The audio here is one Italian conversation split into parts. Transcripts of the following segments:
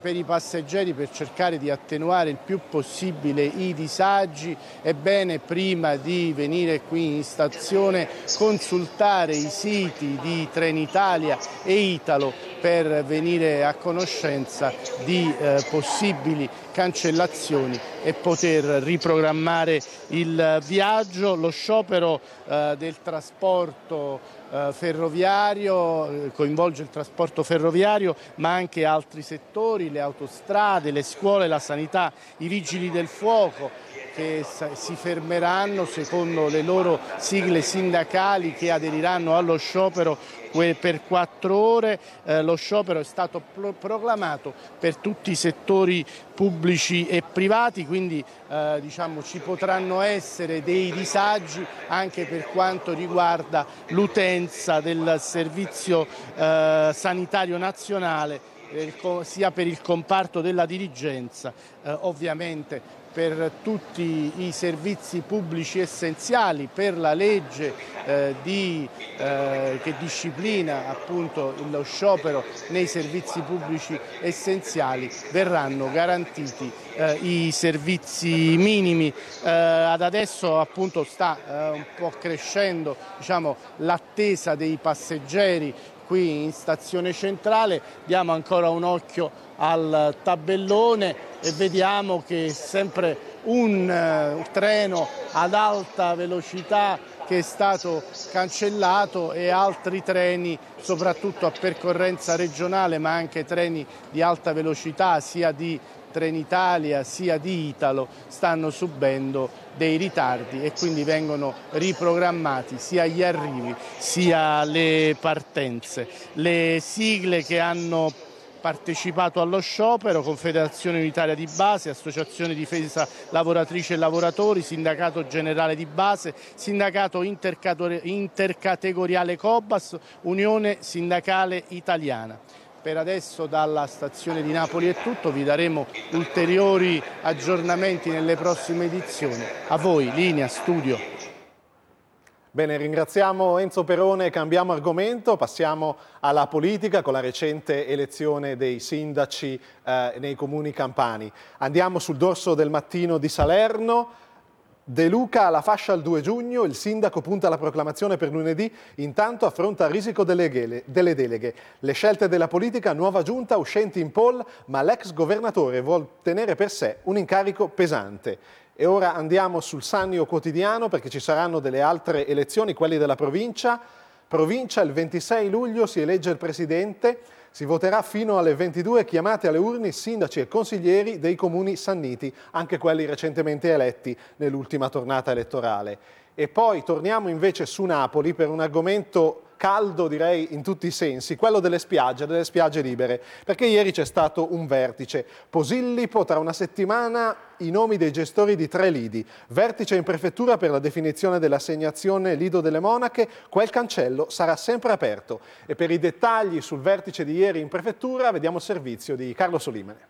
Per i passeggeri, per cercare di attenuare il più possibile i disagi, è bene prima di venire qui in stazione consultare i siti di Trenitalia e Italo per venire a conoscenza di possibili cancellazioni e poter riprogrammare il viaggio. Lo sciopero del trasporto ferroviario coinvolge il trasporto ferroviario, ma anche altri settori, le autostrade, le scuole, la sanità, i vigili del fuoco, che si fermeranno secondo le loro sigle sindacali, che aderiranno allo sciopero per 4 ore. Lo sciopero è stato proclamato per tutti i settori pubblici e privati, quindi ci potranno essere dei disagi anche per quanto riguarda l'utenza del servizio sanitario nazionale, sia per il comparto della dirigenza, ovviamente per tutti i servizi pubblici essenziali, per la legge che disciplina appunto lo sciopero nei servizi pubblici essenziali, verranno garantiti i servizi minimi. Ad adesso appunto sta un po' crescendo l'attesa dei passeggeri qui in stazione centrale. Diamo ancora un occhio al tabellone e vediamo che è sempre un treno ad alta velocità che è stato cancellato e altri treni, soprattutto a percorrenza regionale, ma anche treni di alta velocità sia di Trenitalia sia di Italo, stanno subendo dei ritardi e quindi vengono riprogrammati sia gli arrivi sia le partenze. Le sigle che hanno partecipato allo sciopero: Confederazione Unitaria di Base, Associazione Difesa Lavoratrici e Lavoratori, Sindacato Generale di Base, Sindacato Intercategoriale Cobas, Unione Sindacale Italiana. Per adesso dalla stazione di Napoli è tutto, vi daremo ulteriori aggiornamenti nelle prossime edizioni. A voi, linea, studio. Bene, ringraziamo Enzo Perone e cambiamo argomento, passiamo alla politica con la recente elezione dei sindaci nei comuni campani. Andiamo sul dorso del Mattino di Salerno. De Luca alla fascia il 2 giugno, il sindaco punta alla proclamazione per lunedì, intanto affronta il risico delle deleghe. Le scelte della politica, nuova giunta, uscenti in poll, ma l'ex governatore vuol tenere per sé un incarico pesante. E ora andiamo sul Sannio Quotidiano perché ci saranno delle altre elezioni, quelle della provincia. Provincia, il 26 luglio si elegge il presidente. Si voterà fino alle 22, chiamate alle urne i sindaci e consiglieri dei comuni sanniti, anche quelli recentemente eletti nell'ultima tornata elettorale. E poi torniamo invece su Napoli per un argomento caldo, direi in tutti i sensi, quello delle spiagge libere, perché ieri c'è stato un vertice. Posillipo, tra una settimana i nomi dei gestori di 3 lidi, vertice in prefettura per la definizione dell'assegnazione Lido delle Monache, quel cancello sarà sempre aperto. E per i dettagli sul vertice di ieri in prefettura vediamo il servizio di Carlo Solimene.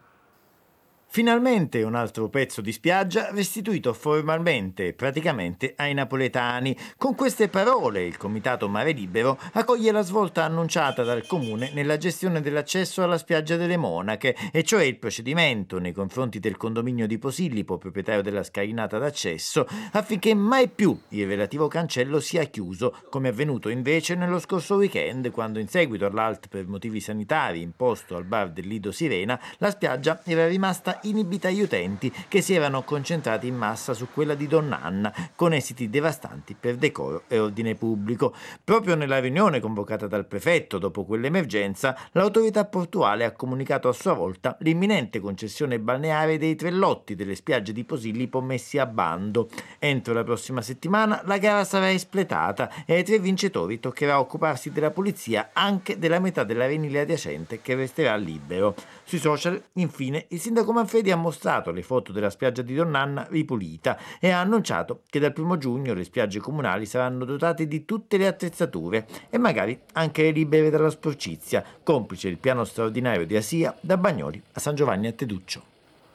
Finalmente un altro pezzo di spiaggia restituito formalmente e praticamente ai napoletani. Con queste parole il Comitato Mare Libero accoglie la svolta annunciata dal Comune nella gestione dell'accesso alla spiaggia delle Monache, e cioè il procedimento nei confronti del condominio di Posillipo, proprietario della scalinata d'accesso, affinché mai più il relativo cancello sia chiuso, come avvenuto invece nello scorso weekend, quando in seguito all'alt per motivi sanitari imposto al bar del Lido Sirena, la spiaggia era rimasta inibita agli utenti che si erano concentrati in massa su quella di Donn'Anna, con esiti devastanti per decoro e ordine pubblico. Proprio nella riunione convocata dal prefetto dopo quell'emergenza, l'autorità portuale ha comunicato a sua volta l'imminente concessione balneare dei 3 lotti delle spiagge di Posillipo messi a bando. Entro la prossima settimana la gara sarà espletata e ai 3 vincitori toccherà occuparsi della pulizia anche della metà dell'arenile adiacente, che resterà libero. Sui social, infine, il sindaco Manfredi ha mostrato le foto della spiaggia di Donn'Anna ripulita e ha annunciato che dal 1 giugno le spiagge comunali saranno dotate di tutte le attrezzature e magari anche libere dalla sporcizia, complice il piano straordinario di Asia da Bagnoli a San Giovanni a Teduccio.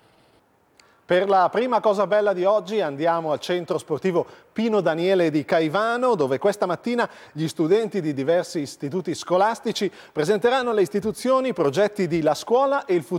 Per la prima cosa bella di oggi andiamo al centro sportivo Pino Daniele di Caivano, dove questa mattina gli studenti di diversi istituti scolastici presenteranno alle istituzioni progetti di La Scuola e il futuro